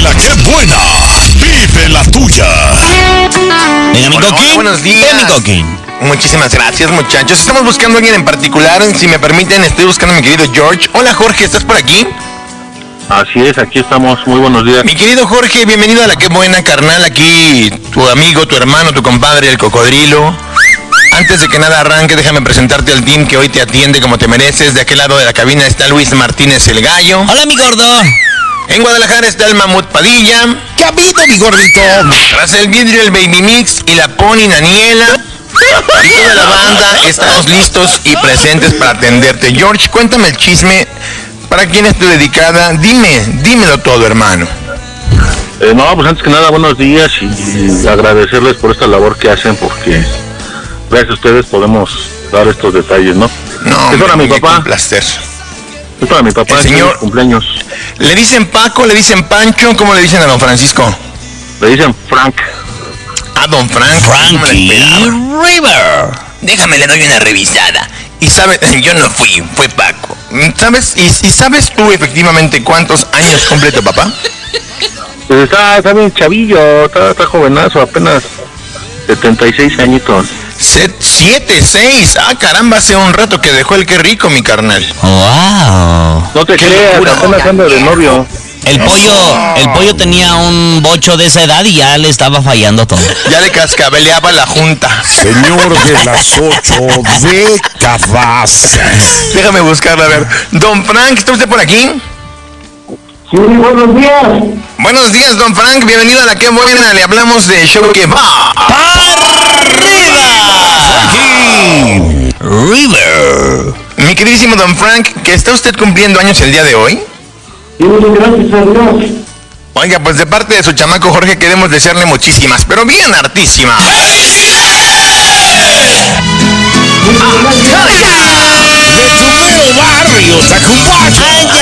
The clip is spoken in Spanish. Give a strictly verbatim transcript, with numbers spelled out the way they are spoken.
la que buena. Vive la tuya. Venga, mi Coquín. Buenos días. Ven, mi Coquín. Muchísimas gracias, muchachos. Estamos buscando a alguien en particular. Si me permiten, estoy buscando a mi querido George. Hola, Jorge, ¿estás por aquí? Así es, aquí estamos. Muy buenos días. Mi querido Jorge, bienvenido a la que buena, carnal. Aquí tu amigo, tu hermano, tu compadre, el cocodrilo. Antes de que nada arranque, déjame presentarte al team que hoy te atiende como te mereces. De aquel lado de la cabina está Luis Martínez, el gallo. Hola, mi gordo. En Guadalajara está el Mamut Padilla. ¿Qué ha habido, mi gordito? Tras el vidrio, el Baby Mix y la Pony Naniela. Y toda la banda estamos listos y presentes para atenderte. George, cuéntame el chisme. ¿Para quién es tu dedicada? Dime, dímelo todo, hermano. Eh, no, pues antes que nada, buenos días y, y agradecerles por esta labor que hacen, porque gracias a ustedes podemos dar estos detalles, ¿no? No, es para mi papá. Un placer. Es para mi papá, El es señor- su cumpleaños. ¿Le dicen Paco, le dicen Pancho? ¿Cómo le dicen a don Francisco? Le dicen Frank. Ah, don Frank. No me Frankie la esperaba. River. Déjame, le doy una revisada. Y sabes, yo no fui, fue Paco. ¿Sabes? ¿Y, y sabes tú efectivamente cuántos años cumple tu papá? Pues está, está bien chavillo, está, está jovenazo, apenas setenta y seis añitos. Set, siete, seis. Ah, caramba, hace un rato que dejó el qué rico, mi carnal. Wow. No te Qué creas, locura. apenas anda de novio. El pollo, el pollo tenía un bocho de esa edad y ya le estaba fallando todo. Ya le cascabeleaba la junta. Señor de las ocho décadas. Déjame buscarla, a ver. Don Frank, ¿está usted por aquí? Sí, buenos días. Buenos días, don Frank. Bienvenido a la que buena. Le hablamos de show que va. ¡Arriba! River. Mi queridísimo don Frank, ¿que está usted cumpliendo años el día de hoy? Sí, gracias a Dios. Oiga, pues de parte de su chamaco Jorge queremos desearle muchísimas, pero bien hartísimas. De tu mero barrio, Tacubaya.